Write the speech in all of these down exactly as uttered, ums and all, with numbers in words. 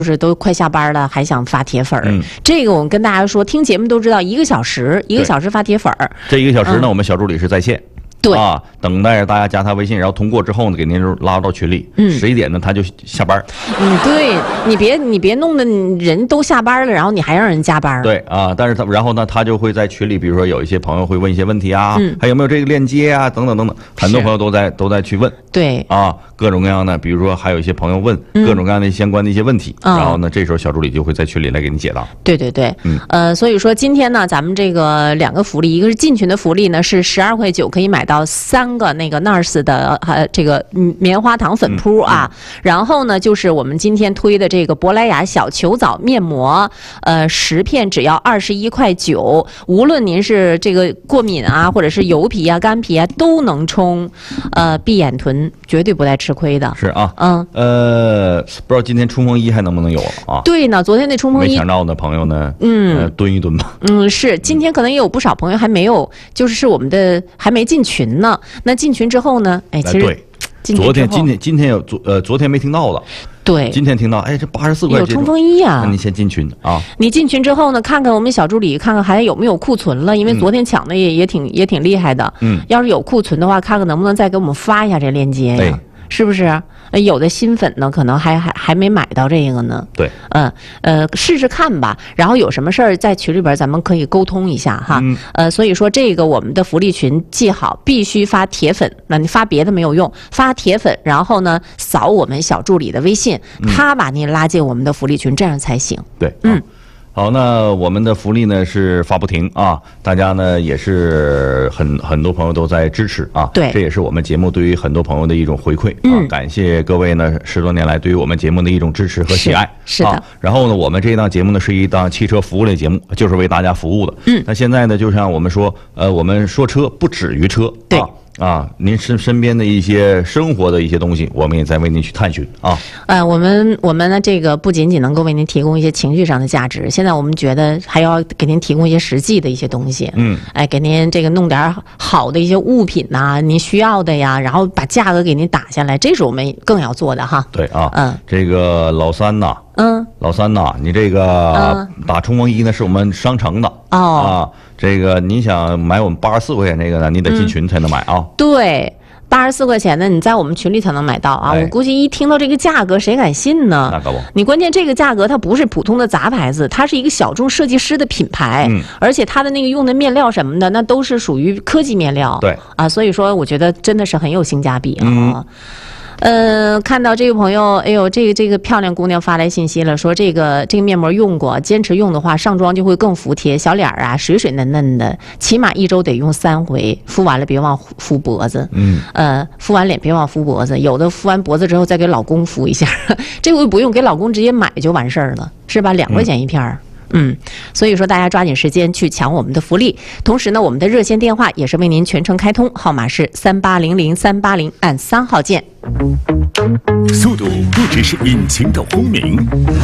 就是都快下班了，还想发铁粉儿、 嗯。 这个我们跟大家说，听节目都知道，一个小时，一个小时发铁粉儿。 这一个小时呢、 嗯， 我们小助理是在线。 对啊，等待着大家加他微信，然后通过之后呢，给您拉到群里。 嗯， 十一点呢他就下班。 嗯，对你别你别弄得人都下班了，然后你还让人加班。 对啊，但是他然后呢，他就会在群里，比如说有一些朋友会问一些问题啊，嗯、还有没有这个链接啊，等等等等，很多朋友都在都在去问。 对啊，各种各样的，比如说还有一些朋友问、嗯、各种各样的相关的一些问题、嗯，然后呢，这时候小助理就会在群里来给你解答。 对对对，嗯，呃，所以说今天呢，咱们这个两个福利，一个是进群的福利呢，是十二块九可以买到三个那个 N A R S 的呃这个棉花糖粉扑啊、嗯嗯，然后呢就是我们今天推的这个珀莱雅小球藻面膜，呃，十片只要二十一块九，无论您是这个过敏啊，或者是油皮啊、干皮啊，都能冲，呃，闭眼臀绝对不带吃亏的。 是啊， 嗯， 呃，不知道今天冲锋衣还能不能有啊？ 对呢，昨天那冲锋衣没抢到的朋友呢， 嗯， 呃、蹲一蹲吧。 嗯，是，今天可能也有不少朋友还没有，就是是我们的还没进群呢。那进群之后呢？哎，其实对，昨天、今天、今天有昨呃，昨天没听到了。 对， 今天听到，哎，这八十四块有冲锋衣啊！ 那你先进群啊。 你进群之后呢，看看我们小助理，看看还有没有库存了，因为昨天抢的也、嗯、也挺也挺厉害的。嗯，要是有库存的话，看看能不能再给我们发一下这链接呀？是不是？有的新粉呢，可能还还还没买到这个呢。 对， 嗯呃，试试看吧。然后有什么事儿在群里边咱们可以沟通一下哈。嗯、呃，所以说这个我们的福利群记好，必须发铁粉。那你发别的没有用，发铁粉，然后呢扫我们小助理的微信，他把您拉进我们的福利群，这样才行。 对，嗯。好，那我们的福利呢是发不停啊，大家呢也是很很多朋友都在支持啊， 对， 这也是我们节目对于很多朋友的一种回馈啊，嗯、感谢各位呢十多年来对于我们节目的一种支持和喜爱， 是，是的、 啊。然后呢，我们这一档节目呢是一档汽车服务类节目，就是为大家服务的。嗯，那现在呢，就像我们说，呃，我们说车不止于车， 对。 啊啊，您身身边的一些生活的一些东西，我们也在为您去探寻啊。 呃，我们我们呢，这个不仅仅能够为您提供一些情绪上的价值，现在我们觉得还要给您提供一些实际的一些东西。嗯，哎，给您这个弄点好的一些物品呐、啊，您需要的呀，然后把价格给您打下来，这是我们更要做的哈。 对啊，嗯，这个老三呐， 嗯， 老三呐，你这个打冲锋衣呢，是我们商城的哦。 啊。这个你想买我们八十四块钱这个呢，你得进群才能买啊。 嗯、对，八十四块钱呢，你在我们群里才能买到啊。哎、我估计一听到这个价格，谁敢信呢？ 那可不。 你关键这个价格它不是普通的杂牌子，它是一个小众设计师的品牌，嗯、而且它的那个用的面料什么的，那都是属于科技面料。 对啊，所以说我觉得真的是很有性价比啊。 嗯呃，看到这个朋友，哎呦，这个这个漂亮姑娘发来信息了，说这个这个面膜用过，坚持用的话，上妆就会更服帖，小脸啊水水嫩嫩的，起码一周得用三回，敷完了别忘敷脖子，嗯，呃，敷完脸别忘敷脖子，有的敷完脖子之后再给老公敷一下，这回不用，给老公直接买就完事儿了，是吧？两块钱一片儿。嗯嗯，所以说大家抓紧时间去抢我们的福利，同时呢，我们的热线电话也是为您全程开通，号码是三八零零三八零，按三号键。 速度不只是引擎的轰鸣，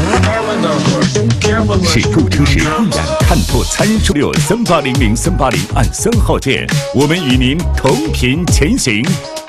是购车时一眼看破参数。六三八零零三八零，按三号键，我们与您同频前行。